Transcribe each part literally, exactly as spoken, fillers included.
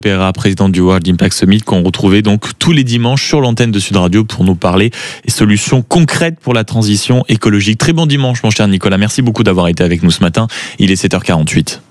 Pereira, président du World Impact Summit, qu'on retrouvait donc tous les dimanches sur l'antenne de Sud Radio pour nous parler des solutions concrètes pour la transition écologique. Très bon dimanche, mon cher Nicolas. Merci beaucoup d'avoir été avec nous ce matin. Il est sept heures quarante-huit.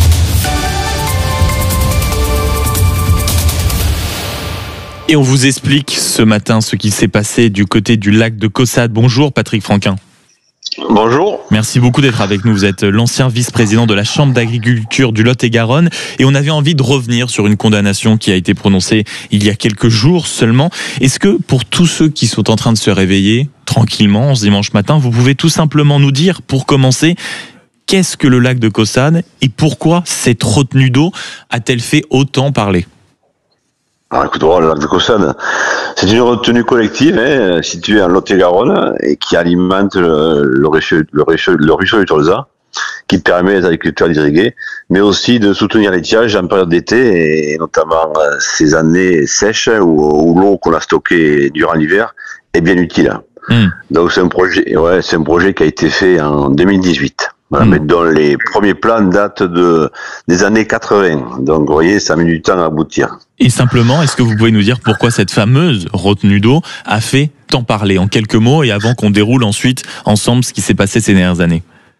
Et on vous explique ce matin ce qui s'est passé du côté du lac de Caussade. Bonjour Patrick Franquin. Bonjour. Merci beaucoup d'être avec nous. Vous êtes l'ancien vice-président de la Chambre d'agriculture du Lot-et-Garonne et on avait envie de revenir sur une condamnation qui a été prononcée il y a quelques jours seulement. Est-ce que pour tous ceux qui sont en train de se réveiller tranquillement ce dimanche matin, vous pouvez tout simplement nous dire, pour commencer, qu'est-ce que le lac de Caussade et pourquoi cette retenue d'eau a-t-elle fait autant parler ? Alors, écoute, le lac de Caussade, c'est une retenue collective hein, située en Lot-et-Garonne et qui alimente le, le, ruisseau, le, ruisseau, le ruisseau du Tolza, qui permet aux agriculteurs d'irriguer, mais aussi de soutenir l'étiage en période d'été et notamment ces années sèches où, où l'eau qu'on a stockée durant l'hiver est bien utile. Mmh. Donc c'est un projet, ouais, c'est un projet qui a été fait en deux mille dix-huit. Voilà, mmh. Mais dont les premiers plans datent de, des années quatre-vingts. Donc, vous voyez, ça a mis du temps à aboutir. Et simplement, est-ce que vous pouvez nous dire pourquoi cette fameuse retenue d'eau a fait tant parler en quelques mots et avant qu'on déroule ensuite ensemble ce qui s'est passé ces dernières années?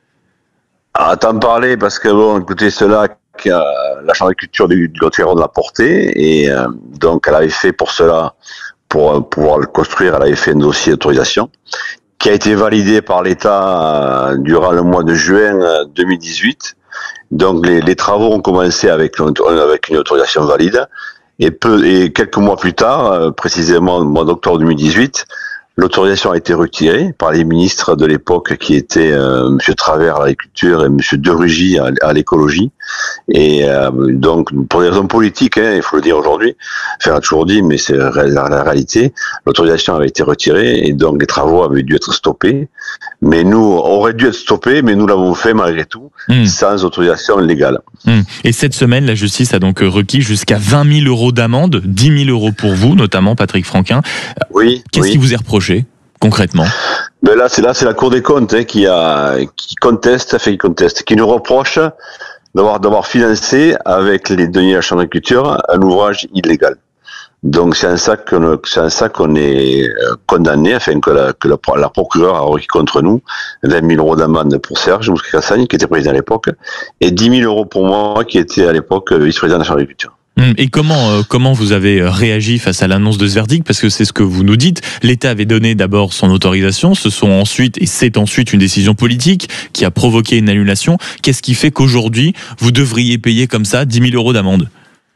Ah, tant parler parce que, bon, écoutez, ce lac, euh, la Chambre d'agriculture du, du Lot-et-Garonne l'a porté et euh, donc elle avait fait pour cela, pour euh, pouvoir le construire, elle avait fait un dossier d'autorisation qui a été validé par l'État euh, durant le mois de juin deux mille dix-huit. Donc les, les travaux ont commencé avec, avec une autorisation valide et, peu, et quelques mois plus tard, euh, précisément au mois d'octobre deux mille dix-huit, l'autorisation a été retirée par les ministres de l'époque qui étaient euh, M. Travers à l'agriculture et M. De Rugy à, à l'écologie. Et euh, donc, pour des raisons politiques, hein, il faut le dire aujourd'hui, enfin, on a toujours dit, mais c'est la, la, la réalité, l'autorisation avait été retirée et donc les travaux avaient dû être stoppés. Mais nous, on aurait dû être stoppés, mais nous l'avons fait malgré tout, mmh. sans autorisation légale. Mmh. Et cette semaine, la justice a donc requis jusqu'à vingt mille euros d'amende, dix mille euros pour vous, notamment Patrick Franquin. Oui. Qu'est-ce oui. qui vous est reproché concrètement? Ben là, c'est là, c'est la Cour des comptes hein, qui a, qui conteste, fait qui conteste, qui nous reproche d'avoir d'avoir financé avec les deniers de la Chambre d'agriculture un ouvrage illégal. Donc c'est un ça qu'on c'est un ça qu'on est condamné, afin que la que la, la procureure a requis contre nous vingt mille euros d'amende pour Serge Mousquet-Cassagne qui était président à l'époque et dix mille euros pour moi qui était à l'époque vice-président de la Chambre d'agriculture. Et comment euh, comment vous avez réagi face à l'annonce de ce verdict? Parce que c'est ce que vous nous dites. L'État avait donné d'abord son autorisation, ce sont ensuite et c'est ensuite une décision politique qui a provoqué une annulation. Qu'est-ce qui fait qu'aujourd'hui vous devriez payer comme ça dix mille euros d'amende?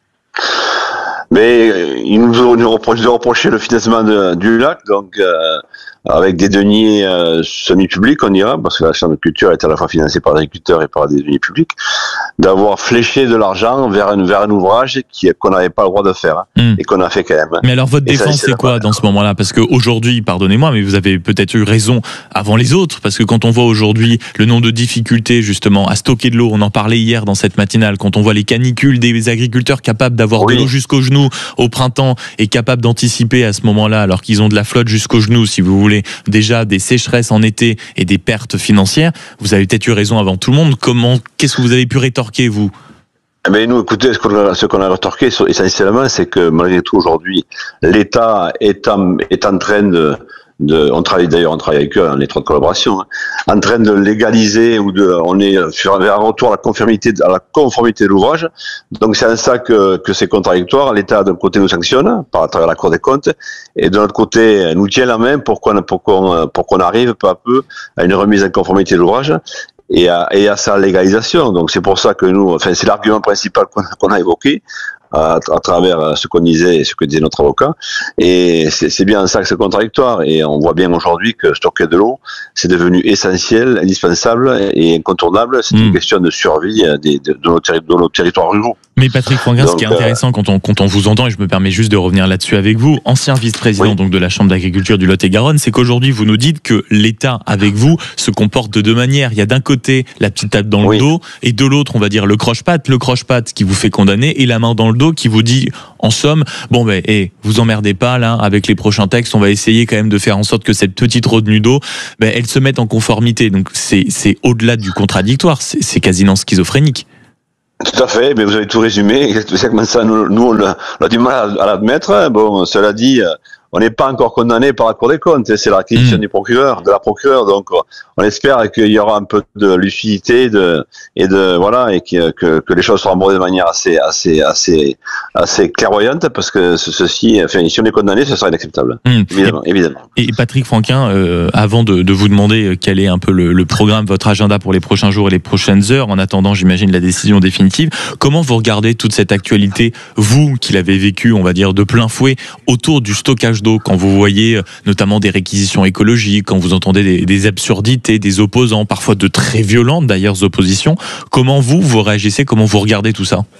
Mais ils nous ont reproché, reproché le financement de, du lac, donc euh, avec des deniers euh, semi-publics, on dira, parce que la Chambre de culture est à la fois financée par l'agriculteur et par des deniers publics, d'avoir fléché de l'argent vers un, vers un ouvrage qui, qu'on n'avait pas le droit de faire, mmh. et qu'on a fait quand même. Mais alors votre défense, c'est, c'est quoi dans ce moment-là? Parce qu'aujourd'hui, pardonnez-moi, mais vous avez peut-être eu raison avant les autres, parce que quand on voit aujourd'hui le nombre de difficultés justement à stocker de l'eau, on en parlait hier dans cette matinale, quand on voit les canicules des agriculteurs capables d'avoir oui. de l'eau jusqu'aux genoux au printemps et capables d'anticiper à ce moment-là, alors qu'ils ont de la flotte jusqu'aux genoux, si vous voulez, déjà des sécheresses en été et des pertes financières, vous avez peut-être eu raison avant tout le monde. Comment, qu'est-ce que vous avez pu rétorquer, vous? Mais nous, écoutez, ce qu'on a, ce qu'on a rétorqué essentiellement, c'est que malgré tout aujourd'hui, l'État est en, est en train de De, on travaille d'ailleurs, on travaille avec eux en étroite collaboration, hein, en train de légaliser ou de, on est sur vers un retour à la conformité, à la conformité de l'ouvrage. Donc c'est en ça que, que c'est contradictoire. L'État d'un côté nous sanctionne par à travers la Cour des comptes et de l'autre côté nous tient la main pour qu'on, pour qu'on, pour qu'on arrive peu à peu à une remise en conformité de l'ouvrage et à, et à sa légalisation. Donc c'est pour ça que nous, enfin c'est l'argument principal qu'on a, qu'on a évoqué. À, à travers ce qu'on disait et ce que disait notre avocat. Et c'est, c'est bien ça que c'est contradictoire. Et on voit bien aujourd'hui que stocker de l'eau, c'est devenu essentiel, indispensable et incontournable. C'est mmh. une question de survie des, de, de, nos, terri- de nos territoires ruraux. Mais Patrick Franquin, ce qui est intéressant euh, quand, on, quand on vous entend, et je me permets juste de revenir là-dessus avec vous, ancien vice-président oui. donc de la Chambre d'agriculture du Lot-et-Garonne, c'est qu'aujourd'hui vous nous dites que l'État, avec vous, se comporte de deux manières. Il y a d'un côté la petite tape dans oui. le dos, et de l'autre, on va dire le croche-patte, le croche-patte qui vous fait condamner, et la main dans le dos qui vous dit, en somme, bon ben, hey, vous emmerdez pas là, avec les prochains textes, on va essayer quand même de faire en sorte que cette petite retenue d'eau, ben, elle se mette en conformité. Donc c'est, c'est au-delà du contradictoire, c'est, c'est quasiment schizophrénique. Tout à fait, mais vous avez tout résumé. Exactement ça, nous, nous on, a, on a du mal à, à l'admettre. Bon, cela dit, on n'est pas encore condamné par la Cour des comptes. C'est la réquisition mmh. du procureur, de la procureure. Donc, on espère qu'il y aura un peu de lucidité de, et de voilà et que, que, que les choses seront abordées de manière assez, assez, assez, assez clairvoyante, parce que ceci, enfin, si on est condamné, ce sera inacceptable. Mmh. Évidemment, et, évidemment. Et Patrick Franquin, euh, avant de, de vous demander quel est un peu le, le programme, votre agenda pour les prochains jours et les prochaines heures, en attendant, j'imagine, la décision définitive, comment vous regardez toute cette actualité, vous qui l'avez vécu, on va dire, de plein fouet, autour du stockage d'eau, quand vous voyez notamment des réquisitions écologiques, quand vous entendez des, des absurdités, des opposants, parfois de très violentes d'ailleurs oppositions, comment vous, vous réagissez, comment vous regardez tout ça?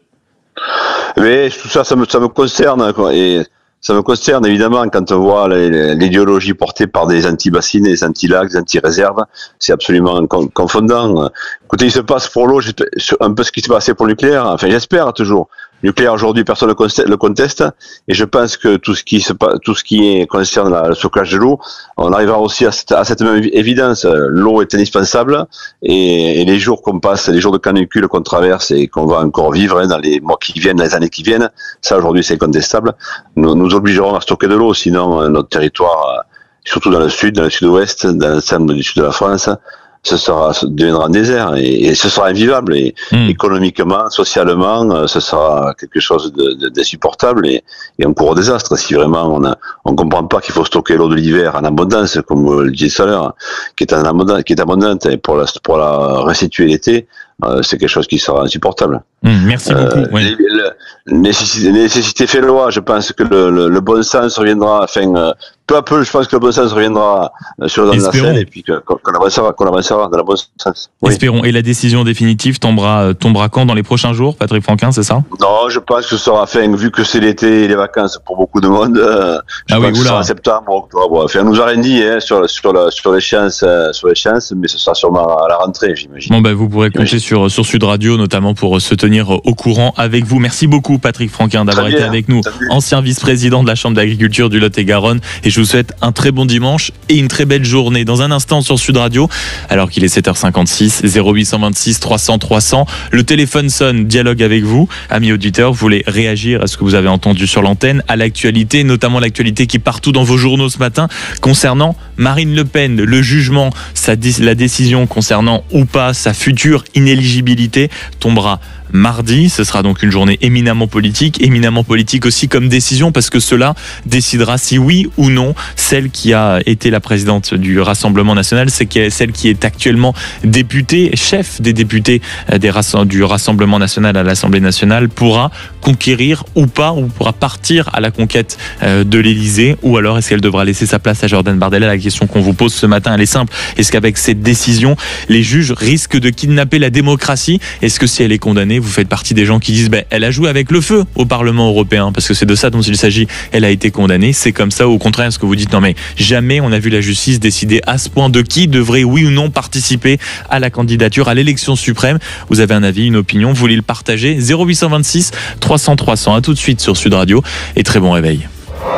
Mais tout ça, ça me, ça me concerne, quoi, et ça me concerne évidemment quand on voit l'idéologie portée par des anti-bassines, des anti-lacs, des anti-réserves, c'est absolument confondant. Écoutez, il se passe pour l'eau un peu ce qui s'est passé pour le nucléaire, enfin j'espère toujours. Le nucléaire aujourd'hui, personne ne le conteste, et je pense que tout ce qui se tout ce qui est, concerne la, le stockage de l'eau, on arrivera aussi à cette, à cette même évidence. L'eau est indispensable, et, et les jours qu'on passe, les jours de canicule qu'on traverse et qu'on va encore vivre hein, dans les mois qui viennent, dans les années qui viennent, ça aujourd'hui c'est incontestable. Nous nous obligerons à stocker de l'eau, sinon notre territoire, surtout dans le sud, dans le sud-ouest, dans l'ensemble du sud de la France, ce sera, ce deviendra un désert, et, et ce sera invivable, et mmh. économiquement, socialement, ce sera quelque chose d'insupportable, et, et on court au désastre si vraiment on a, on comprend pas qu'il faut stocker l'eau de l'hiver en abondance, comme vous le disiez tout à l'heure, qui est en abondance, qui est abondante, et pour la, pour la restituer l'été, euh, c'est quelque chose qui sera insupportable. Mmh, merci beaucoup. Euh, oui. Les nécessité, nécessité fait loi. Je pense que le, le, le bon sens reviendra, enfin, euh, peu à peu, je pense que le bon sens reviendra sur la scène, et puis qu'on avancera, qu'on avancera dans le bon sens. Oui. Espérons. Et la décision définitive tombera, tombera quand, dans les prochains jours, Patrick Franquin, c'est ça? Non, je pense que ce sera, enfin, vu que c'est l'été et les vacances pour beaucoup de monde, euh, je ah pense oui, que ce sera en septembre, octobre. Enfin, on nous a rien dit hein, sur, sur, la, sur l'échéance, euh, sur l'échéance, mais ce sera sûrement à la rentrée, j'imagine. Bon, ben, vous pourrez compter sur, sur Sud Radio, notamment pour se tenir au courant avec vous. Merci beaucoup, Patrick Franquin, d'avoir été avec nous, ancien vice-président de la Chambre d'agriculture du Lot-et-Garonne, et je vous souhaite un très bon dimanche et une très belle journée. Dans un instant sur Sud Radio, alors qu'il est sept heures cinquante-six, zéro huit cent vingt-six trois cents trois cents, le téléphone sonne, dialogue avec vous, amis auditeurs, vous voulez réagir à ce que vous avez entendu sur l'antenne, à l'actualité, notamment l'actualité qui est partout dans vos journaux ce matin, concernant Marine Le Pen, le jugement, sa, la décision concernant ou pas sa future inéligibilité tombera mardi. Ce sera donc une journée éminemment politique, éminemment politique aussi comme décision, parce que cela décidera si oui ou non celle qui a été la présidente du Rassemblement national, c'est celle qui est actuellement députée, chef des députés des, du Rassemblement national à l'Assemblée nationale, pourra conquérir ou pas, ou pourra partir à la conquête de l'Élysée, ou alors est-ce qu'elle devra laisser sa place à Jordan Bardella? La question qu'on vous pose ce matin, elle est simple. Est-ce qu'avec cette décision, les juges risquent de kidnapper la démocratie? Est-ce que si elle est condamnée, vous faites partie des gens qui disent ben, elle a joué avec le feu au Parlement européen, parce que c'est de ça dont il s'agit, elle a été condamnée, c'est comme ça? Ou au contraire, est-ce que vous dites non mais jamais on a vu la justice décider à ce point de qui devrait oui ou non participer à la candidature à l'élection suprême? Vous avez un avis, une opinion, vous voulez le partager? Zéro huit cent vingt-six trois cents trois cents. À tout de suite sur Sud Radio, et très bon réveil.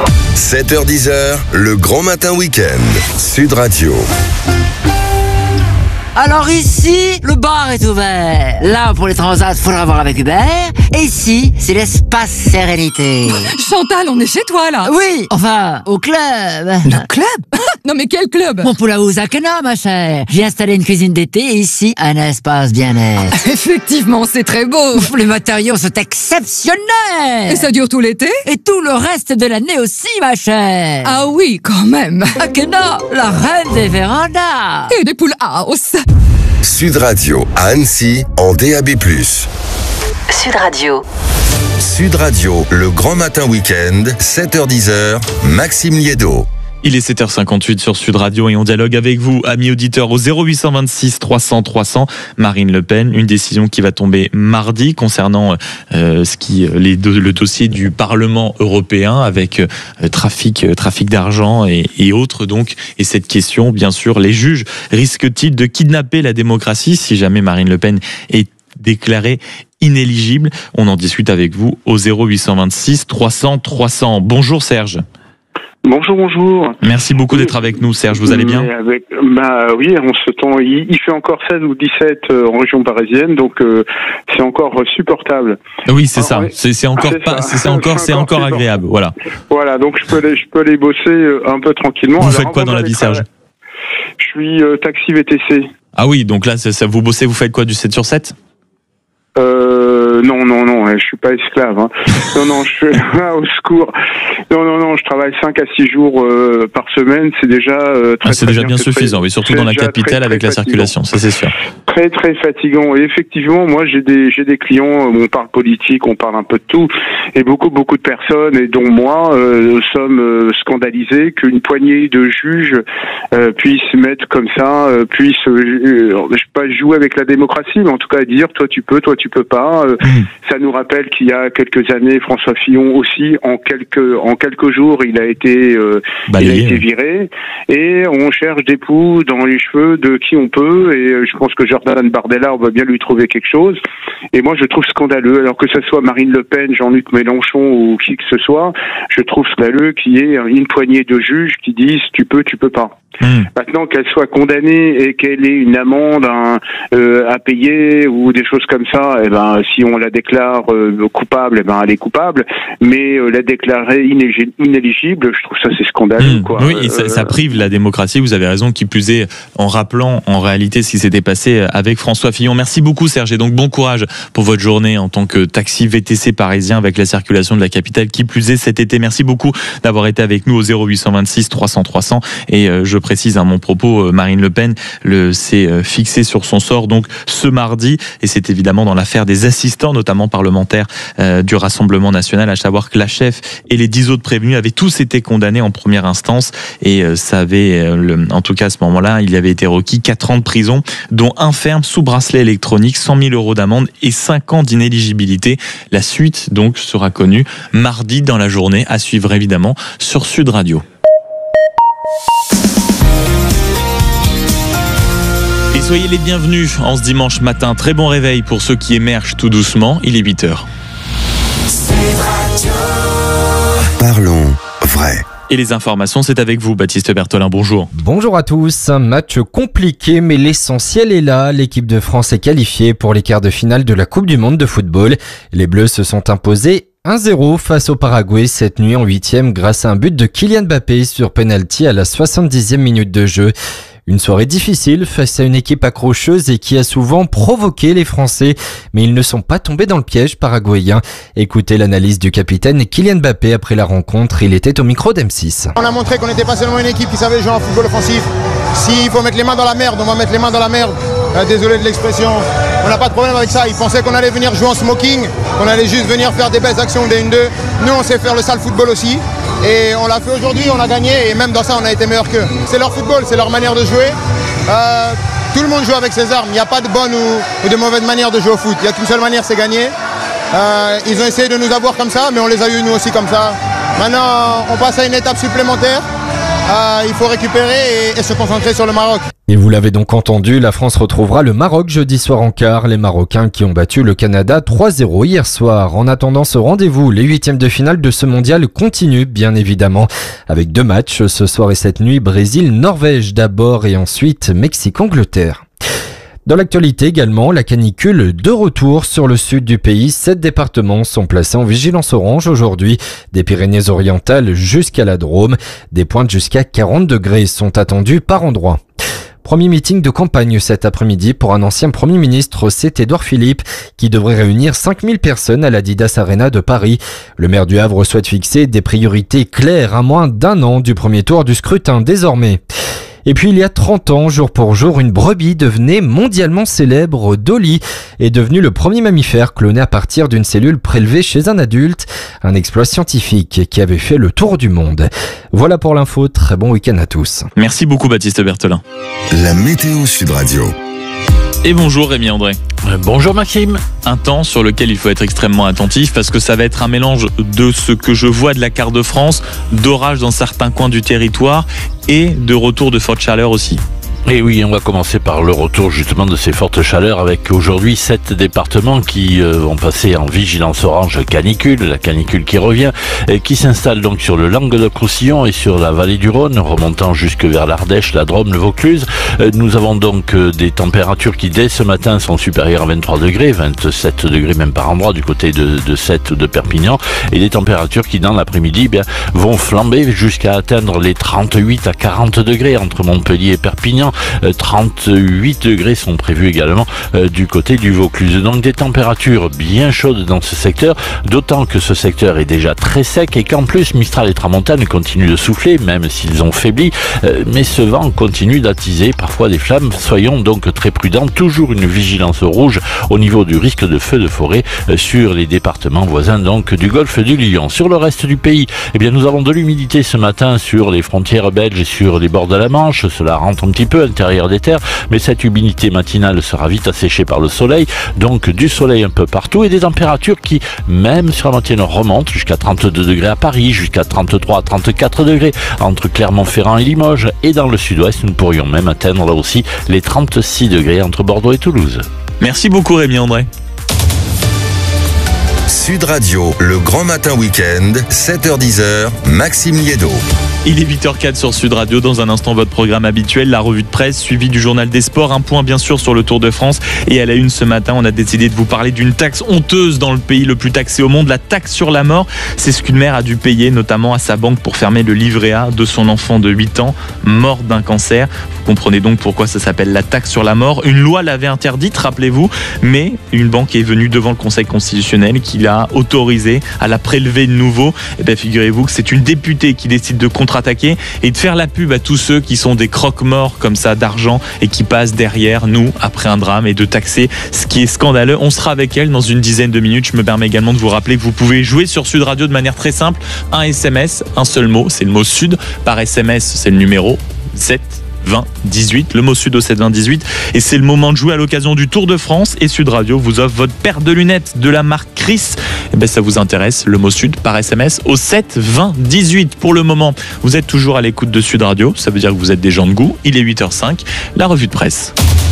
sept heures dix, le grand matin week-end, Sud Radio. Alors ici, le bar est ouvert. Là, pour les transats, faudra voir avec Hubert. Et ici, c'est l'espace sérénité. Chantal, on est chez toi, là. Oui, enfin, au club. Le club? Non mais quel club? Mon poulain Zakena, ma chère. J'ai installé une cuisine d'été et ici, un espace bien-être. Effectivement, c'est très beau. Les matériaux sont exceptionnels. Et ça dure tout l'été? Et tout le reste de l'année aussi, ma chère. Ah oui, quand même. Akena, la reine des vérandas. Et des poules house. Sud Radio à Annecy en D A B plus. Sud Radio. Sud Radio, le grand matin week-end, sept heures dix, Maxime Liédo. Il est sept heures cinquante-huit sur Sud Radio et on dialogue avec vous, amis auditeurs, au zéro huit cent vingt-six trois cents trois cents. Marine Le Pen, une décision qui va tomber mardi concernant euh, ce qui, les do- le dossier du Parlement européen avec euh, trafic, euh, trafic d'argent et, et autres donc. Et cette question, bien sûr, les juges risquent-ils de kidnapper la démocratie si jamais Marine Le Pen est déclarée inéligible? On en discute avec vous au zéro huit cent vingt-six trois cents trois cents. Bonjour Serge. Bonjour, bonjour. Merci beaucoup d'être avec nous, Serge. Vous allez bien ? Mais avec, bah oui, en ce temps, il, il fait encore seize ou dix-sept euh, en région parisienne, donc euh, c'est encore supportable. Oui, c'est Alors, ça. C'est, c'est encore c'est pas, ça. c'est, c'est encore, c'est encore c'est agréable. Voilà. Voilà, donc je peux aller, je peux aller bosser euh, un peu tranquillement. Vous Alors, faites quoi avant dans la d'aller vie, Serge ? Je suis euh, taxi V T C. Ah oui, donc là, ça, ça, vous bossez, vous faites quoi, du sept sur sept ? Euh, non, non, non, je suis pas esclave. Hein. Non, non, je suis ah, au secours. Non, non, non, je travaille cinq à six jours euh, par semaine. C'est déjà euh, très. Ah, c'est très déjà bien c'est suffisant, très, oui, surtout c'est dans la déjà capitale très, avec très la fatigant. circulation, ça c'est sûr. Très, très fatigant. Et effectivement, moi, j'ai des, j'ai des clients. On parle politique, on parle un peu de tout, et beaucoup, beaucoup de personnes, et dont moi, euh, sommes euh, scandalisés qu'une poignée de juges euh, puissent mettre comme ça, euh, puissent, euh, je sais pas jouer avec la démocratie, mais en tout cas dire, toi tu peux, toi tu peux pas. Euh, mmh. Ça nous rappelle qu'il y a quelques années, François Fillon aussi, en quelques, en quelques jours, il a été, euh, il a été viré, et on cherche des poux dans les cheveux de qui on peut, et je pense que Jordan Bardella, on va bien lui trouver quelque chose. Et moi, je trouve scandaleux, alors que ce soit Marine Le Pen, Jean-Luc Mélenchon ou qui que ce soit, je trouve scandaleux qu'il y ait une poignée de juges qui disent tu peux, tu peux pas. Mmh. Maintenant qu'elle soit condamnée et qu'elle ait une amende un, euh, à payer ou des choses comme ça, eh ben si on la déclare euh, coupable, eh ben elle est coupable. Mais euh, la déclarer iné- inéligible, je trouve ça c'est scandaleux. Mmh. Quoi. Oui, et ça, euh, ça prive la démocratie. Vous avez raison, qui plus est en rappelant en réalité ce qui s'était passé avec François Fillon. Merci beaucoup, Serge, et donc bon courage pour votre journée en tant que taxi V T C parisien avec la circulation de la capitale qui plus est cet été. Merci beaucoup d'avoir été avec nous au zéro huit cent vingt-six trois cents trois cents et euh, je précise à mon propos, Marine Le Pen le, s'est fixée sur son sort donc ce mardi, et c'est évidemment dans l'affaire des assistants, notamment parlementaires euh, du Rassemblement National, à savoir que la chef et les dix autres prévenus avaient tous été condamnés en première instance, et euh, ça avait, euh, le, en tout cas à ce moment-là, il y avait été requis quatre ans de prison, dont un ferme sous bracelet électronique, cent mille euros d'amende et cinq ans d'inéligibilité. La suite donc sera connue mardi dans la journée, à suivre évidemment sur Sud Radio. Et soyez les bienvenus en ce dimanche matin. Très bon réveil pour ceux qui émergent tout doucement. Il est huit heures. Parlons vrai. Et les informations, c'est avec vous, Baptiste Berthelin. Bonjour. Bonjour à tous. Un match compliqué, mais l'essentiel est là. L'équipe de France est qualifiée pour les quarts de finale de la Coupe du Monde de football. Les Bleus se sont imposés un zéro face au Paraguay cette nuit en huitième grâce à un but de Kylian Mbappé sur penalty à la soixante-dixième minute de jeu. Une soirée difficile face à une équipe accrocheuse et qui a souvent provoqué les Français, mais ils ne sont pas tombés dans le piège paraguayen. Écoutez l'analyse du capitaine Kylian Mbappé après la rencontre, il était au micro d'M six. On a montré qu'on n'était pas seulement une équipe qui savait jouer en football offensif. S'il faut mettre les mains dans la merde, on va mettre les mains dans la merde. Euh, désolé de l'expression, on n'a pas de problème avec ça. Ils pensaient qu'on allait venir jouer en smoking, qu'on allait juste venir faire des belles actions des un deux. Nous on sait faire le sale football aussi. Et on l'a fait aujourd'hui, on a gagné, et même dans ça on a été meilleur qu'eux. C'est leur football, c'est leur manière de jouer. Euh, tout le monde joue avec ses armes, il n'y a pas de bonne ou, ou de mauvaise manière de jouer au foot. Il n'y a qu'une seule manière, c'est gagner. Euh, ils ont essayé de nous avoir comme ça, mais on les a eu nous aussi comme ça. Maintenant, on passe à une étape supplémentaire. Euh, il faut récupérer et, et se concentrer sur le Maroc. Et vous l'avez donc entendu, la France retrouvera le Maroc jeudi soir en quart. Les Marocains qui ont battu le Canada trois zéro hier soir. En attendant ce rendez-vous, les huitièmes de finale de ce mondial continuent bien évidemment. Avec deux matchs ce soir et cette nuit, Brésil-Norvège d'abord et ensuite Mexique-Angleterre. Dans l'actualité également, la canicule de retour sur le sud du pays. Sept départements sont placés en vigilance orange aujourd'hui. Des Pyrénées-Orientales jusqu'à la Drôme. Des pointes jusqu'à quarante degrés sont attendues par endroit. Premier meeting de campagne cet après-midi pour un ancien Premier ministre, c'est Édouard Philippe, qui devrait réunir cinq mille personnes à l'Adidas Arena de Paris. Le maire du Havre souhaite fixer des priorités claires à moins d'un an du premier tour du scrutin désormais. Et puis il y a trente ans, jour pour jour, une brebis devenait mondialement célèbre. Dolly est devenue le premier mammifère cloné à partir d'une cellule prélevée chez un adulte. Un exploit scientifique qui avait fait le tour du monde. Voilà pour l'info, très bon week-end à tous. Merci beaucoup Baptiste Berthelin. La météo Sud Radio. Et bonjour Rémi André. Bonjour Maxime. Un temps sur lequel il faut être extrêmement attentif parce que ça va être un mélange de ce que je vois de la carte de France, d'orage dans certains coins du territoire et de retour de forte chaleur aussi. Et oui, on va commencer par le retour justement de ces fortes chaleurs avec aujourd'hui sept départements qui euh, vont passer en vigilance orange canicule, la canicule qui revient, et qui s'installe donc sur le Languedoc-Roussillon et sur la vallée du Rhône, remontant jusque vers l'Ardèche, la Drôme, le Vaucluse. Euh, nous avons donc euh, des températures qui dès ce matin sont supérieures à vingt-trois degrés, vingt-sept degrés même par endroit du côté de, de Sète ou de Perpignan, et des températures qui dans l'après-midi eh bien, vont flamber jusqu'à atteindre les trente-huit à quarante degrés entre Montpellier et Perpignan. trente-huit degrés sont prévus également euh, du côté du Vaucluse. Donc des températures bien chaudes dans ce secteur, d'autant que ce secteur est déjà très sec et qu'en plus Mistral et Tramontane continuent de souffler, même s'ils ont faibli, euh, mais ce vent continue d'attiser parfois des flammes. Soyons donc très prudents, toujours une vigilance rouge au niveau du risque de feu de forêt euh, sur les départements voisins donc du golfe du Lion. Sur le reste du pays, eh bien nous avons de l'humidité ce matin sur les frontières belges et sur les bords de la Manche, cela rentre un petit peu à l'intérieur des terres, mais cette humidité matinale sera vite asséchée par le soleil, donc du soleil un peu partout et des températures qui, même sur la moitié nord, remontent jusqu'à trente-deux degrés à Paris, jusqu'à trente-trois à trente-quatre degrés entre Clermont-Ferrand et Limoges, et dans le sud-ouest, nous pourrions même atteindre là aussi les trente-six degrés entre Bordeaux et Toulouse. Merci beaucoup Rémi André. Sud Radio, le grand matin week-end, sept heures dix, Maxime Liédo. Il est huit heures zéro quatre sur Sud Radio. Dans un instant, votre programme habituel, la revue de presse, suivi du journal des sports. Un point bien sûr sur le Tour de France. Et à la une ce matin, on a décidé de vous parler d'une taxe honteuse dans le pays le plus taxé au monde, la taxe sur la mort. C'est ce qu'une mère a dû payer, notamment à sa banque, pour fermer le livret A de son enfant de huit ans, mort d'un cancer. Vous comprenez donc pourquoi ça s'appelle la taxe sur la mort. Une loi l'avait interdite, rappelez-vous, mais une banque est venue devant le Conseil constitutionnel qui l'a autorisé à la prélever de nouveau. Et bien, figurez-vous que c'est une députée qui décide de contre-attaquer et de faire la pub à tous ceux qui sont des croque-morts comme ça d'argent et qui passent derrière nous après un drame, et de taxer ce qui est scandaleux. On sera avec elle dans une dizaine de minutes. Je me permets également de vous rappeler que vous pouvez jouer sur Sud Radio de manière très simple. Un S M S, un seul mot, c'est le mot Sud. Par S M S, c'est le numéro sept vingt dix-huit, le mot Sud au sept vingt dix-huit, et c'est le moment de jouer à l'occasion du Tour de France. Et Sud Radio vous offre votre paire de lunettes de la marque Chris. Et ben ça vous intéresse, le mot Sud par S M S au sept vingt dix-huit. Pour le moment, vous êtes toujours à l'écoute de Sud Radio, ça veut dire que vous êtes des gens de goût. Il est huit heures cinq, la revue de presse.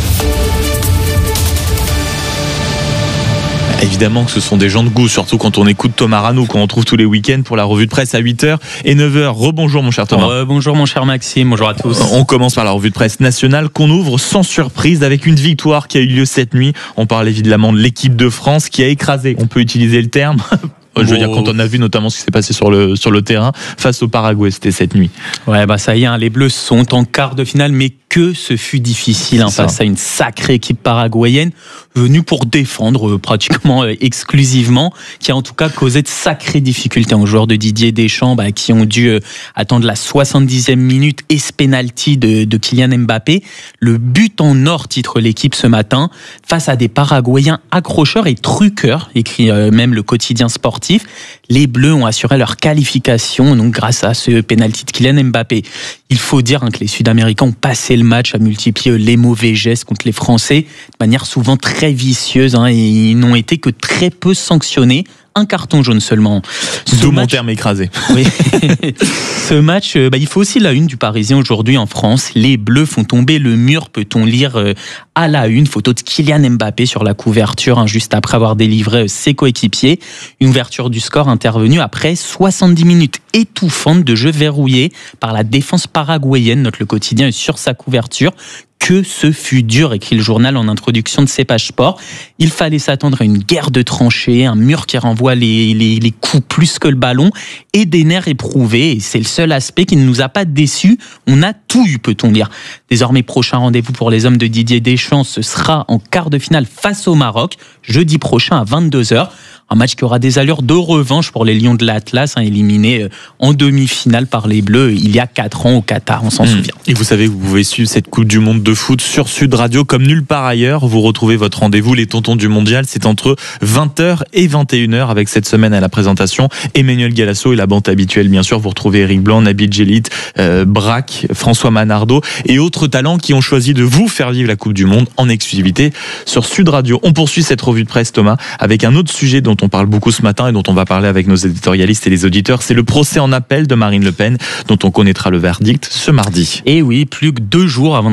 Évidemment que ce sont des gens de goût, surtout quand on écoute Thomas Rano, qu'on retrouve tous les week-ends pour la revue de presse à huit heures et neuf heures. Rebonjour mon cher Thomas. Euh, bonjour mon cher Maxime, bonjour à tous. On commence par la revue de presse nationale qu'on ouvre sans surprise avec une victoire qui a eu lieu cette nuit. On parle évidemment de l'équipe de France qui a écrasé, on peut utiliser le terme je veux dire, quand on a vu notamment ce qui s'est passé sur le, sur le terrain face au Paraguay, c'était cette nuit. Ouais, bah ça y est, hein, les Bleus sont en quart de finale, mais que ce fut difficile hein, face à une sacrée équipe paraguayenne venue pour défendre euh, pratiquement euh, exclusivement, qui a en tout cas causé de sacrées difficultés aux joueurs de Didier Deschamps, bah, qui ont dû euh, attendre la soixante-dixième minute et ce penalty de, de Kylian Mbappé. Le but en or titre l'équipe ce matin face à des Paraguayens accrocheurs et truqueurs, écrit euh, même le quotidien sportif. Les Bleus ont assuré leur qualification donc grâce à ce penalty de Kylian Mbappé. Il faut dire hein, que les Sud-Américains ont passé le match à multiplier les mauvais gestes contre les Français de manière souvent très vicieuse hein, et ils n'ont été que très peu sanctionnés. Un carton jaune seulement. D'où mon terme écrasé. Oui. Ce match, bah, il faut aussi la une du Parisien aujourd'hui en France. Les Bleus font tomber le mur, peut-on lire à la une. Photo de Kylian Mbappé sur la couverture, hein, juste après avoir délivré ses coéquipiers. Une ouverture du score intervenue après soixante-dix minutes étouffantes de jeu verrouillé par la défense paraguayenne. Note le quotidien sur sa couverture. Que ce fut dur, écrit le journal en introduction de ses pages sport. Il fallait s'attendre à une guerre de tranchées, un mur qui renvoie les, les, les coups plus que le ballon et des nerfs éprouvés. Et c'est le seul aspect qui ne nous a pas déçus. On a tout eu, peut-on lire. Désormais, prochain rendez-vous pour les hommes de Didier Deschamps, ce sera en quart de finale face au Maroc, jeudi prochain à vingt-deux heures. Un match qui aura des allures de revanche pour les Lions de l'Atlas, hein, éliminés en demi-finale par les Bleus il y a quatre ans au Qatar, on s'en mmh. souvient. Et vous savez que vous pouvez suivre cette Coupe du Monde de foot sur Sud Radio comme nulle part ailleurs. Vous retrouvez votre rendez-vous, les Tontons du Mondial, c'est entre vingt heures et vingt et une heures avec cette semaine à la présentation Emmanuel Galasso et la bande habituelle, bien sûr. Vous retrouvez Eric Blanc, Nabil Djellit, euh, Braque, François Manardo et autres talents qui ont choisi de vous faire vivre la Coupe du Monde en exclusivité sur Sud Radio. On poursuit cette revue de presse, Thomas, avec un autre sujet dont on parle beaucoup ce matin et dont on va parler avec nos éditorialistes et les auditeurs. C'est le procès en appel de Marine Le Pen, dont on connaîtra le verdict ce mardi. Et oui, plus que deux jours avant de savoir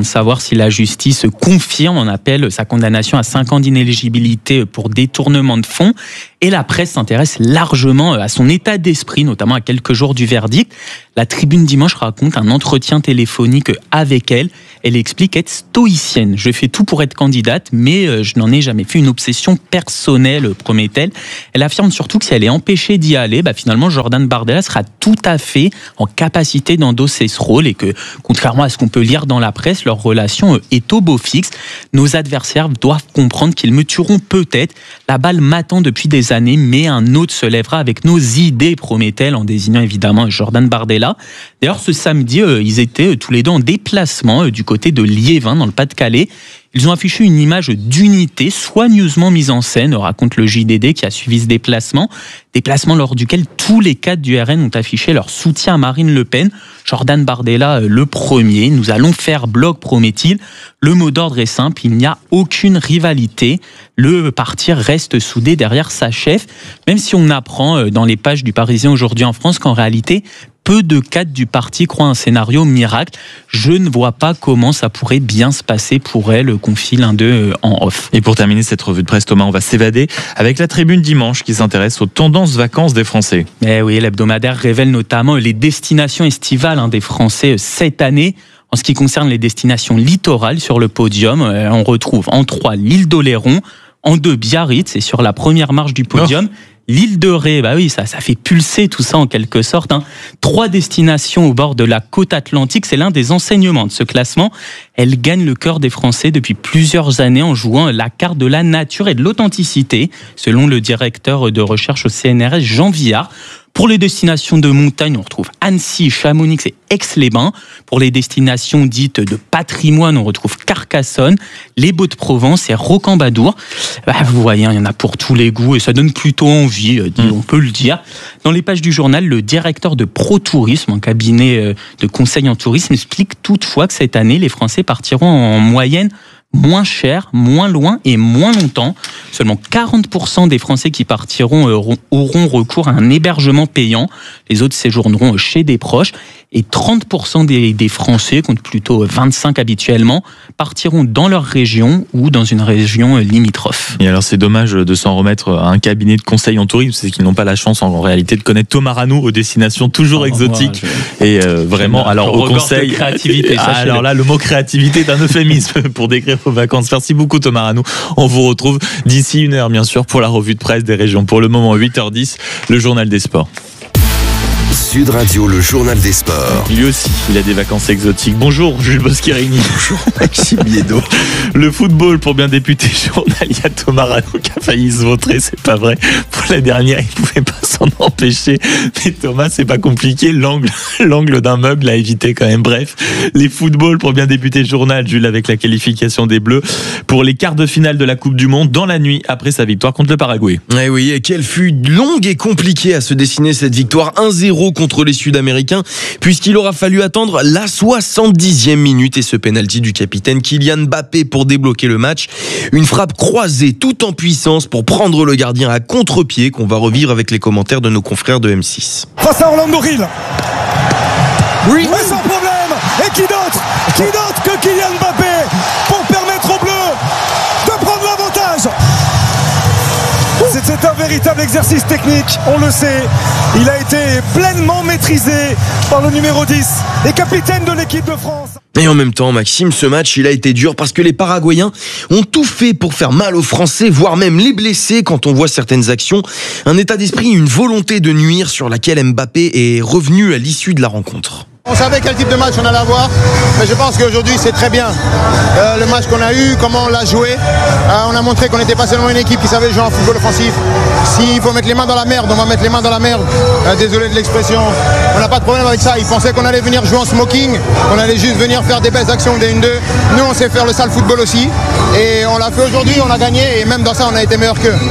si la justice confirme en appel sa condamnation à cinq ans d'inéligibilité pour détournement de fonds. Et la presse s'intéresse largement à son état d'esprit, notamment à quelques jours du verdict. La Tribune Dimanche raconte un entretien téléphonique avec elle. Elle explique être stoïcienne. Je fais tout pour être candidate, mais je n'en ai jamais fait une obsession personnelle, promet-elle. Elle affirme surtout que si elle est empêchée d'y aller, bah finalement Jordan Bardella sera tout à fait en capacité d'endosser ce rôle et que, contrairement à ce qu'on peut lire dans la presse, leur relation est au beau fixe. Nos adversaires doivent comprendre qu'ils me tueront peut-être. La balle m'attend depuis des années, mais un autre se lèvera avec nos idées, promet-elle, en désignant évidemment Jordan Bardella. D'ailleurs, ce samedi, euh, ils étaient tous les deux en déplacement euh, du côté de Liévin, dans le Pas-de-Calais. Ils ont affiché une image d'unité soigneusement mise en scène, raconte le J D D qui a suivi ce déplacement. Déplacement lors duquel tous les cadres du R N ont affiché leur soutien à Marine Le Pen. Jordan Bardella, le premier. Nous allons faire bloc, promet-il. Le mot d'ordre est simple, il n'y a aucune rivalité. Le parti reste soudé derrière sa chef, même si on apprend dans les pages du Parisien aujourd'hui en France qu'en réalité, peu de cadres du parti croient un scénario miracle. Je ne vois pas comment ça pourrait bien se passer pour elle, confie l'un d'eux en off. Et pour terminer cette revue de presse, Thomas, on va s'évader avec la Tribune Dimanche qui s'intéresse aux tendances vacances des Français. Eh oui, l'hebdomadaire révèle notamment les destinations estivales des Français cette année. En ce qui concerne les destinations littorales sur le podium, on retrouve en trois l'île d'Oléron, en deux Biarritz et sur la première marche du podium, oh. L'île de Ré, bah oui, ça, ça fait pulser tout ça en quelque sorte. Hein. Trois destinations au bord de la côte atlantique, c'est l'un des enseignements de ce classement. Elle gagne le cœur des Français depuis plusieurs années en jouant la carte de la nature et de l'authenticité, selon le directeur de recherche au C N R S, Jean Viard. Pour les destinations de montagne, on retrouve Annecy, Chamonix et Aix-les-Bains. Pour les destinations dites de patrimoine, on retrouve Carcassonne, les Baux-de-Provence et Rocamadour. Bah, vous voyez, il y en a pour tous les goûts et ça donne plutôt envie, on peut le dire. Dans les pages du journal, le directeur de ProTourisme, un cabinet de conseil en tourisme, explique toutefois que cette année, les Français partiront en moyenne moins cher, moins loin et moins longtemps. Seulement quarante pour cent des Français qui partiront auront, auront recours à un hébergement payant. Les autres séjourneront chez des proches. Et trente pour cent des, des Français, compte plutôt vingt-cinq habituellement, partiront dans leur région ou dans une région limitrophe. Et alors c'est dommage de s'en remettre à un cabinet de conseil en tourisme, c'est qu'ils n'ont pas la chance en réalité de connaître Thomas Ranou aux destinations toujours oh, exotiques. Moi, je... Et euh, vraiment, alors au conseil... Créativité, alors là, le mot créativité est un euphémisme pour décrire vos vacances. Merci beaucoup Thomas Ranou. On vous retrouve d'ici une heure bien sûr pour la revue de presse des régions. Pour le moment, huit heures dix, le journal des sports. Sud Radio, le journal des sports. Lui aussi, il a des vacances exotiques. Bonjour Jules Boscherini. Bonjour Maxime Liédo. Le football pour bien débuter journal. Il y a Thomas Ranou qui a failli se vautrer, c'est pas vrai. Pour la dernière, il pouvait pas s'en empêcher. Mais Thomas, c'est pas compliqué. L'angle, l'angle d'un meuble à éviter quand même. Bref, les footballs pour bien débuter journal. Jules avec la qualification des Bleus pour les quarts de finale de la Coupe du Monde dans la nuit après sa victoire contre le Paraguay. Eh oui, et quelle fut longue et compliquée à se dessiner cette victoire un zéro contre les Sud-Américains, puisqu'il aura fallu attendre la soixante-dixième minute et ce pénalty du capitaine Kylian Mbappé pour débloquer le match. Une frappe croisée tout en puissance pour prendre le gardien à contre-pied qu'on va revivre avec les commentaires de nos confrères de M six. Face à Orlando Hill. Oui. Mais sans problème. Et qui d'autre Qui d'autre que Kylian Mbappé pour permettre aux Bleus de prendre l'avantage. C'est un véritable exercice technique, on le sait. Il a été pleinement maîtrisé par le numéro dix et capitaine de l'équipe de France. Et en même temps, Maxime, ce match, il a été dur parce que les Paraguayens ont tout fait pour faire mal aux Français, voire même les blesser quand on voit certaines actions. Un état d'esprit, une volonté de nuire sur laquelle Mbappé est revenu à l'issue de la rencontre. On savait quel type de match on allait avoir, mais je pense qu'aujourd'hui c'est très bien. Euh, le match qu'on a eu, comment on l'a joué, euh, on a montré qu'on n'était pas seulement une équipe qui savait jouer en football offensif. S'il faut mettre les mains dans la merde, on va mettre les mains dans la merde. Euh, désolé de l'expression, on n'a pas de problème avec ça. Ils pensaient qu'on allait venir jouer en smoking, qu'on allait juste venir faire des belles actions des un deux. Nous on sait faire le sale football aussi, et on l'a fait aujourd'hui, on a gagné, et même dans ça on a été meilleur qu'eux.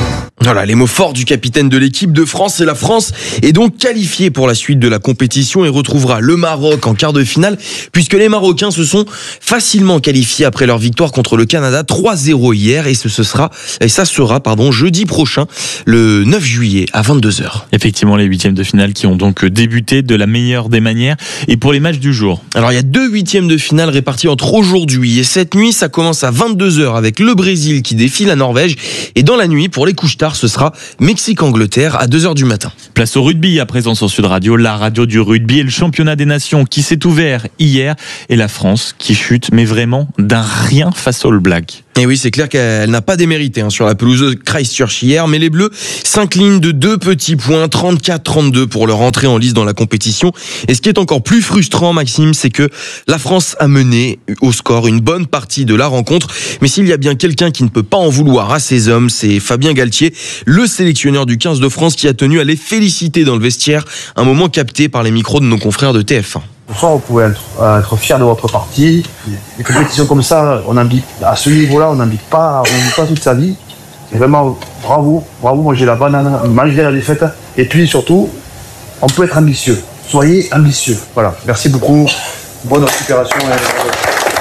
Voilà les mots forts du capitaine de l'équipe de France. Et la France est donc qualifiée pour la suite de la compétition et retrouvera le Maroc en quart de finale, puisque les Marocains se sont facilement qualifiés après leur victoire contre le Canada trois zéro hier. Et ce, ce sera, et ça sera pardon, jeudi prochain, le neuf juillet à vingt-deux heures. Effectivement, les huitièmes de finale qui ont donc débuté de la meilleure des manières. Et pour les matchs du jour, alors il y a deux huitièmes de finale répartis entre aujourd'hui et cette nuit. Ça commence à vingt-deux heures avec le Brésil qui défie la Norvège. Et dans la nuit, pour les couches tard, ce sera Mexique-Angleterre à deux heures du matin. Place au rugby à présent sur Sud Radio, la radio du rugby et le championnat des nations qui s'est ouvert hier et la France qui chute mais vraiment d'un rien face aux All Blacks. Et oui, c'est clair qu'elle n'a pas démérité hein, sur la pelouse de Christchurch hier, mais les Bleus s'inclinent de deux petits points, trente-quatre trente-deux pour leur entrée en lice dans la compétition. Et ce qui est encore plus frustrant, Maxime, c'est que la France a mené au score une bonne partie de la rencontre. Mais s'il y a bien quelqu'un qui ne peut pas en vouloir à ces hommes, c'est Fabien Galtier, le sélectionneur du quinze de France qui a tenu à les féliciter dans le vestiaire, un moment capté par les micros de nos confrères de T F un. Ce soir, vous pouvez être, euh, être fier de votre partie. Les compétitions comme ça, on imbibe, à ce niveau-là, on n'imbibe pas, on n'imbibe pas toute sa vie. Et vraiment, bravo, bravo, moi j'ai la banane, malgré la défaite. Et puis surtout, on peut être ambitieux. Soyez ambitieux. Voilà, merci beaucoup. Bonne récupération. Et...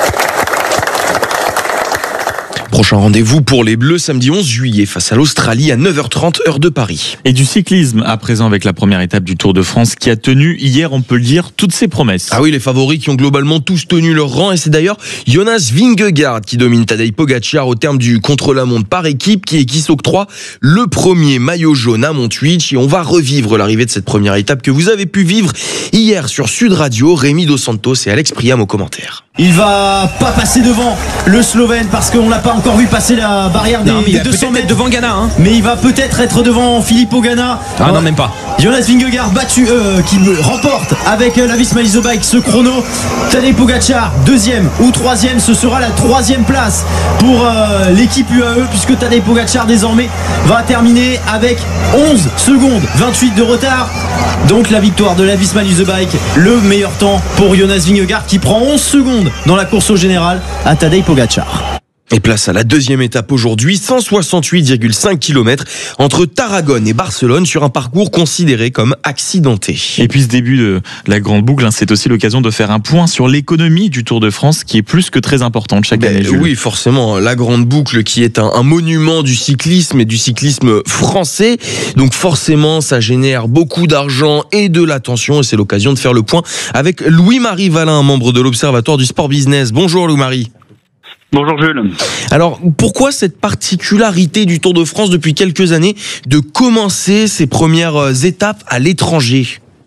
Prochain rendez-vous pour les Bleus samedi onze juillet face à l'Australie à neuf heures trente heure de Paris. Et du cyclisme à présent avec la première étape du Tour de France qui a tenu hier, on peut le dire, toutes ses promesses. Ah oui, les favoris qui ont globalement tous tenu leur rang et c'est d'ailleurs Jonas Vingegaard qui domine Tadej Pogacar au terme du contre-la-montre par équipe qui est qui s'octroie le premier maillot jaune à Montjuïc et on va revivre l'arrivée de cette première étape que vous avez pu vivre hier sur Sud Radio. Rémi Dos Santos et Alex Priam aux commentaires. Il va pas passer devant le Slovène parce qu'on l'a pas encore vu passer la barrière des, non, des deux cents mètres devant Ghana. Hein. Mais il va peut-être être devant Filippo Ganna. Ah euh, non, même pas. Jonas Vingegaard battu, euh, qui remporte avec euh, la Visma Isobike ce chrono. Tadej Pogacar deuxième ou troisième, ce sera la troisième place pour euh, l'équipe U A E puisque Tadej Pogacar désormais va terminer avec onze secondes vingt-huit de retard. Donc la victoire de la Visma Isobike, le meilleur temps pour Jonas Vingegaard qui prend onze secondes dans la course au général à Tadej Pogacar. Et place à la deuxième étape aujourd'hui, cent soixante-huit virgule cinq kilomètres entre Tarragone et Barcelone sur un parcours considéré comme accidenté. Et puis ce début de la grande boucle, hein, c'est aussi l'occasion de faire un point sur l'économie du Tour de France qui est plus que très importante chaque ben, année. Jules. Oui, forcément, la grande boucle qui est un, un monument du cyclisme et du cyclisme français. Donc forcément, ça génère beaucoup d'argent et de l'attention et c'est l'occasion de faire le point avec Louis-Marie Valin, membre de l'Observatoire du Sport Business. Bonjour Louis-Marie. Bonjour Jules. Alors, pourquoi cette particularité du Tour de France depuis quelques années de commencer ses premières étapes à l'étranger ?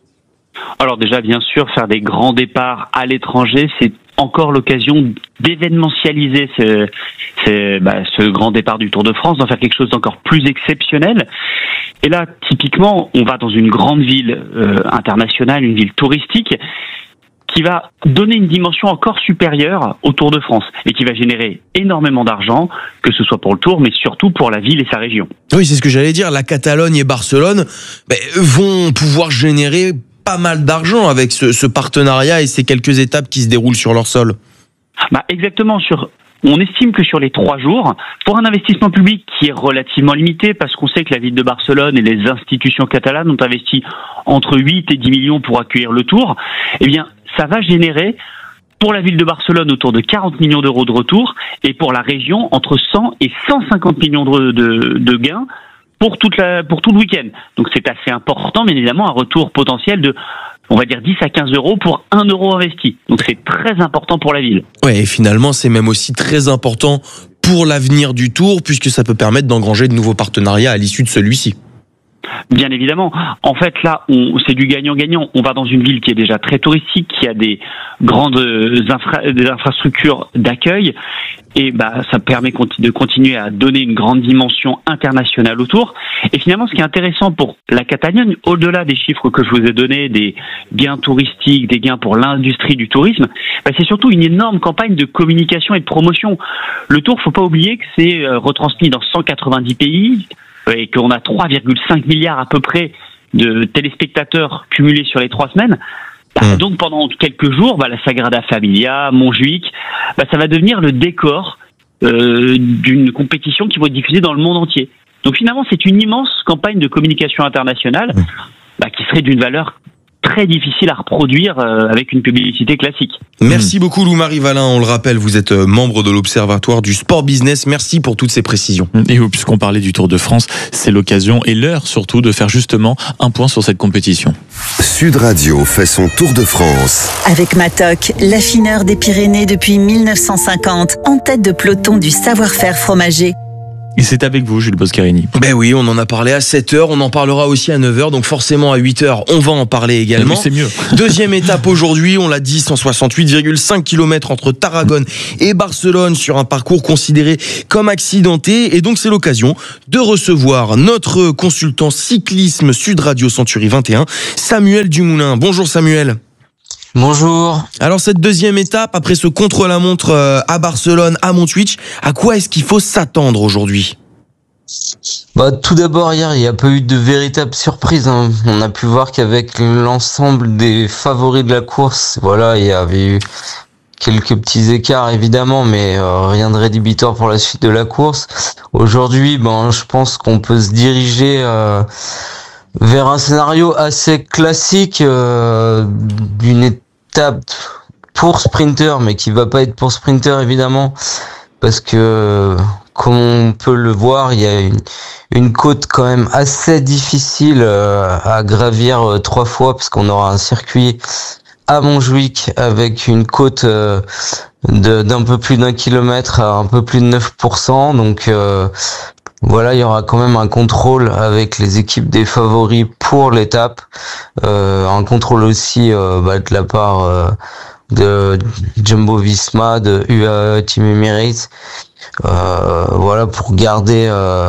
Alors déjà, bien sûr, faire des grands départs à l'étranger, c'est encore l'occasion d'événementialiser ce, ce, bah, ce grand départ du Tour de France, d'en faire quelque chose d'encore plus exceptionnel. Et là, typiquement, on va dans une grande ville euh, internationale, une ville touristique, qui va donner une dimension encore supérieure au Tour de France et qui va générer énormément d'argent, que ce soit pour le Tour, mais surtout pour la ville et sa région. Oui, c'est ce que j'allais dire. La Catalogne et Barcelone ben, vont pouvoir générer pas mal d'argent avec ce, ce partenariat et ces quelques étapes qui se déroulent sur leur sol. Bah, exactement. Sur, on estime que sur les trois jours, pour un investissement public qui est relativement limité, parce qu'on sait que la ville de Barcelone et les institutions catalanes ont investi entre huit et dix millions pour accueillir le Tour, eh bien, ça va générer pour la ville de Barcelone autour de quarante millions d'euros de retour et pour la région entre cent et cent cinquante millions de, de, de gains pour, toute la, pour tout le week-end. Donc c'est assez important, bien évidemment, un retour potentiel de, on va dire, dix à quinze euros pour un euro investi. Donc c'est très important pour la ville. Ouais, et finalement, c'est même aussi très important pour l'avenir du Tour puisque ça peut permettre d'engranger de nouveaux partenariats à l'issue de celui-ci. Bien évidemment. En fait, là, on, c'est du gagnant-gagnant. On va dans une ville qui est déjà très touristique, qui a des grandes infra, des infrastructures d'accueil, et bah, ça permet de continuer à donner une grande dimension internationale autour. Et finalement, ce qui est intéressant pour la Catalogne, au-delà des chiffres que je vous ai donnés, des gains touristiques, des gains pour l'industrie du tourisme, bah, c'est surtout une énorme campagne de communication et de promotion. Le Tour, faut pas oublier que c'est retransmis dans cent quatre-vingt-dix pays, et qu'on a trois virgule cinq milliards à peu près de téléspectateurs cumulés sur les trois semaines. Bah, mmh. Donc pendant quelques jours, bah, la Sagrada Familia, Montjuïc, bah, ça va devenir le décor euh, d'une compétition qui va être diffusée dans le monde entier. Donc finalement, c'est une immense campagne de communication internationale mmh. bah, qui serait d'une valeur très difficile à reproduire euh, avec une publicité classique. Merci mmh. beaucoup Lou-Marie Valin, on le rappelle, vous êtes membre de l'Observatoire du Sport Business, merci pour toutes ces précisions. Et puisqu'on parlait du Tour de France, c'est l'occasion et l'heure surtout de faire justement un point sur cette compétition. Sud Radio fait son Tour de France. Avec Matok, l'affineur des Pyrénées depuis mille neuf cent cinquante, en tête de peloton du savoir-faire fromager. Et c'est avec vous, Jules Boscarini. Ben oui, on en a parlé à sept heures, on en parlera aussi à neuf heures, donc forcément à huit heures, on va en parler également. Oui, c'est mieux. Deuxième étape aujourd'hui, on l'a dit, cent soixante-huit virgule cinq kilomètres entre Tarragone et Barcelone sur un parcours considéré comme accidenté. Et donc c'est l'occasion de recevoir notre consultant cyclisme Sud Radio Century vingt et un, Samuel Dumoulin. Bonjour Samuel. Bonjour. Alors cette deuxième étape, après ce contre-la-montre à Barcelone, à Montjuïc, à quoi est-ce qu'il faut s'attendre aujourd'hui ? Bah, tout d'abord, hier, il n'y a pas eu de véritable surprise, hein. On a pu voir qu'avec l'ensemble des favoris de la course, voilà, il y avait eu quelques petits écarts évidemment, mais euh, rien de rédhibitoire pour la suite de la course. Aujourd'hui, ben, je pense qu'on peut se diriger euh, vers un scénario assez classique euh, d'une étape pour sprinter, mais qui va pas être pour sprinter évidemment, parce que comme on peut le voir, il y a une, une côte quand même assez difficile euh, à gravir euh, trois fois, parce qu'on aura un circuit à Montjuïc avec une côte euh, de, d'un peu plus d'un kilomètre à un peu plus de neuf pour cent, donc euh, voilà, il y aura quand même un contrôle avec les équipes des favoris pour l'étape, euh, un contrôle aussi euh, bah, de la part euh, de Jumbo-Visma, de U A E Team Emirates, euh, voilà, pour garder euh,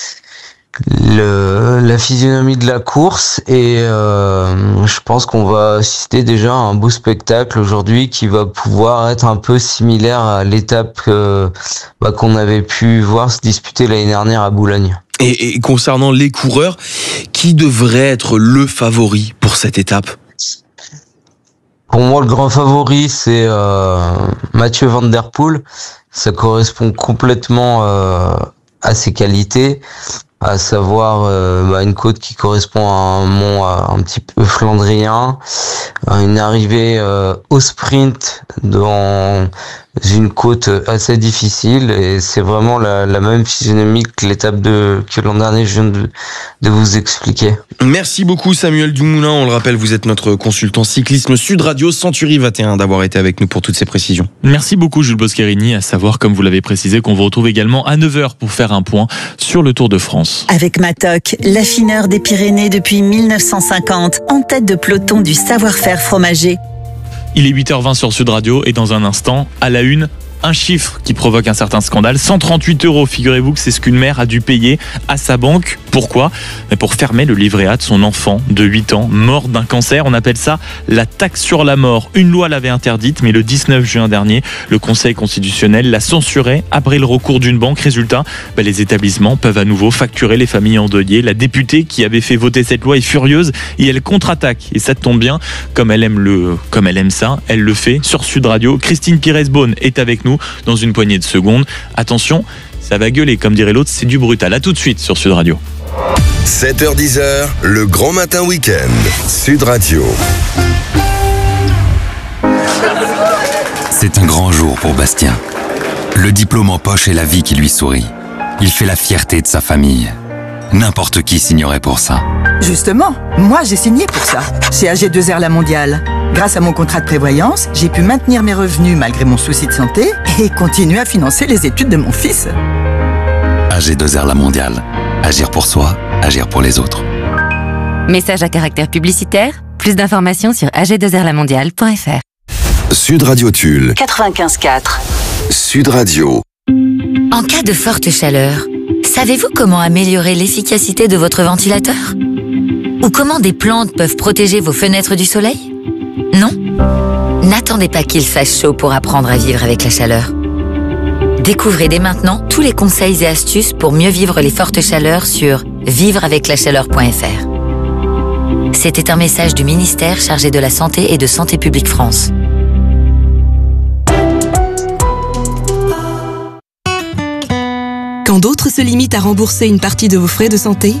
le, la physionomie de la course. Et euh, je pense qu'on va assister déjà à un beau spectacle aujourd'hui qui va pouvoir être un peu similaire à l'étape que, bah, qu'on avait pu voir se disputer l'année dernière à Boulogne. Et, et concernant les coureurs, qui devrait être le favori pour cette étape ? Pour moi, le grand favori, c'est euh, Mathieu Van Der Poel. Ça correspond complètement euh, à ses qualités, à savoir euh, bah, une côte qui correspond à un mont euh, un petit peu flandrien, une arrivée euh, au sprint dans une côte assez difficile, et c'est vraiment la, la même physionomie que l'étape de que l'an dernier je viens de, de vous expliquer. Merci beaucoup Samuel Dumoulin, on le rappelle, vous êtes notre consultant cyclisme Sud Radio Century vingt et un, d'avoir été avec nous pour toutes ces précisions. Merci beaucoup Jules Boscarini, à savoir, comme vous l'avez précisé, qu'on vous retrouve également à neuf heures pour faire un point sur le Tour de France. Avec Matok, l'affineur des Pyrénées depuis mille neuf cent cinquante, en tête de peloton du savoir-faire fromager. Il est huit heures vingt sur Sud Radio et dans un instant, à la une, un chiffre qui provoque un certain scandale. cent trente-huit euros, figurez-vous que c'est ce qu'une mère a dû payer à sa banque. Pourquoi ? Pour fermer le livret A de son enfant de huit ans, mort d'un cancer. On appelle ça la taxe sur la mort. Une loi l'avait interdite, mais le dix-neuf juin dernier, le Conseil constitutionnel l'a censurée après le recours d'une banque. Résultat, bah, les établissements peuvent à nouveau facturer les familles endeuillées. La députée qui avait fait voter cette loi est furieuse et elle contre-attaque. Et ça tombe bien, comme elle aime, le, comme elle aime ça, elle le fait sur Sud Radio. Christine Pires-Beaune est avec nous dans une poignée de secondes. Attention, ça va gueuler, comme dirait l'autre, c'est du brutal. À tout de suite sur Sud Radio. sept heures dix, le grand matin week-end. Sud Radio. C'est un grand jour pour Bastien. Le diplôme en poche et la vie qui lui sourit. Il fait la fierté de sa famille. N'importe qui signerait pour ça. Justement, moi j'ai signé pour ça, chez A G deux R La Mondiale. Grâce à mon contrat de prévoyance, j'ai pu maintenir mes revenus malgré mon souci de santé et continuer à financer les études de mon fils. A G deux R La Mondiale. Agir pour soi, agir pour les autres. Message à caractère publicitaire. Plus d'informations sur a g deux r la mondiale point f r. Sud Radio Tulle. quatre-vingt-quinze quatre. Sud Radio. En cas de forte chaleur, savez-vous comment améliorer l'efficacité de votre ventilateur ? Ou comment des plantes peuvent protéger vos fenêtres du soleil ? Non ? N'attendez pas qu'il fasse chaud pour apprendre à vivre avec la chaleur. Découvrez dès maintenant tous les conseils et astuces pour mieux vivre les fortes chaleurs sur vivre avec la chaleur point f r. C'était un message du ministère chargé de la Santé et de Santé publique France. Quand d'autres se limitent à rembourser une partie de vos frais de santé,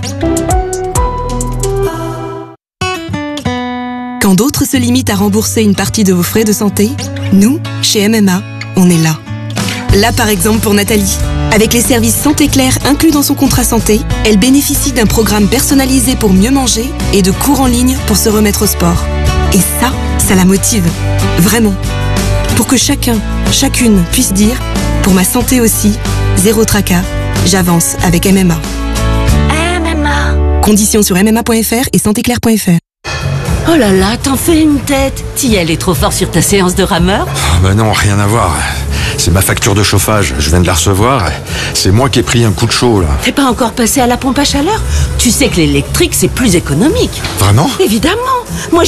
Quand d'autres se limitent à rembourser une partie de vos frais de santé, nous, chez M M A, on est là. Là, par exemple, pour Nathalie. Avec les services Santé Claire inclus dans son contrat santé, elle bénéficie d'un programme personnalisé pour mieux manger et de cours en ligne pour se remettre au sport. Et ça, ça la motive. Vraiment. Pour que chacun, chacune puisse dire « Pour ma santé aussi, zéro tracas, j'avance avec M M A ». M M A. Conditions sur m m a point f r et santé claire point f r. Oh là là, t'en fais une tête. T'y allais trop fort sur ta séance de rameur? Ah bah non, rien à voir. C'est ma facture de chauffage, je viens de la recevoir. C'est moi qui ai pris un coup de chaud là. T'es pas encore passé à la pompe à chaleur? Tu sais que l'électrique, c'est plus économique. Vraiment? Évidemment. Moi,